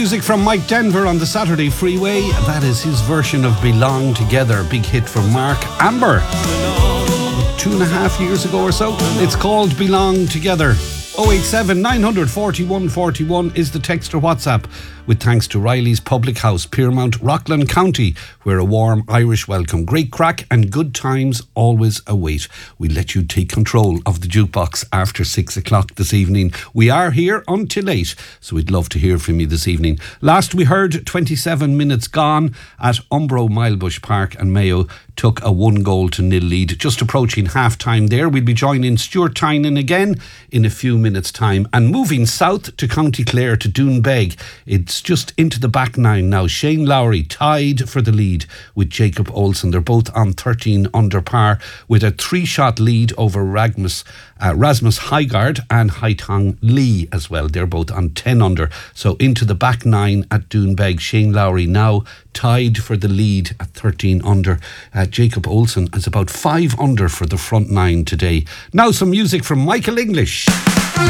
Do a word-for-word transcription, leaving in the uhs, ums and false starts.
Music from Mike Denver on the Saturday Freeway. That is his version of Belong Together. Big hit from Mark Amber. Two and a half years ago or so. It's called Belong Together. oh eight seven, nine four one, four one is the text or WhatsApp, with thanks to Riley's Public House, Piermount, Rockland County, where a warm Irish welcome, great crack and good times always await. We let you take control of the jukebox after six o'clock this evening. We are here until eight, so we'd love to hear from you this evening. Last we heard twenty-seven minutes gone at Umbro Milebush Park, and Mayo took a one goal to nil lead. Just approaching half time there. We'll be joining Stuart Tynan again in a few minutes time, and moving south to County Clare to Doonbeg. It's just into the back nine now. Shane Lowry tied for the lead with Jacob Olsen. They're both on thirteen under par, with a three shot lead over Ragmus, uh, Rasmus Heigard and Haitong Lee as well. They're both on ten under. So into the back nine at Doonbeg. Shane Lowry now tied for the lead at thirteen under. Uh, Jacob Olsen is about five under for the front nine today. Now some music from Michael English.